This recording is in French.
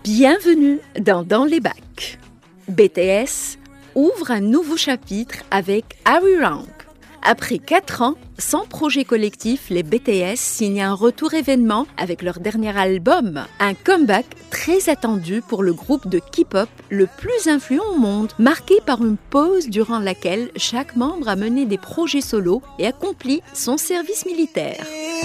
Bienvenue dans les bacs. BTS ouvre un nouveau chapitre avec Harry Rank. Après 4 ans, sans projet collectif, les BTS signent un retour événement avec leur dernier album. Un comeback très attendu pour le groupe de K-pop le plus influent au monde, marqué par une pause durant laquelle chaque membre a mené des projets solos et accompli son service militaire.